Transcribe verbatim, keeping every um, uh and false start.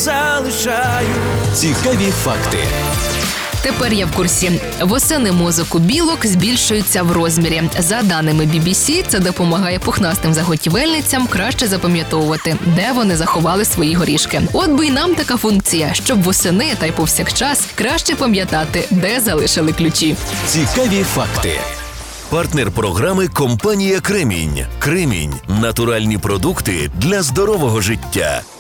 залишаю. Цікаві факти. Тепер я в курсі. Восени мозок у білок збільшується в розмірі. За даними бі бі сі, це допомагає пухнастим заготівельницям краще запам'ятовувати, де вони заховали свої горішки. От би й нам така функція, щоб восени та й повсякчас краще пам'ятати, де залишили ключі. Цікаві факти. Партнер програми – компанія «Кремінь». «Кремінь» – натуральні продукти для здорового життя.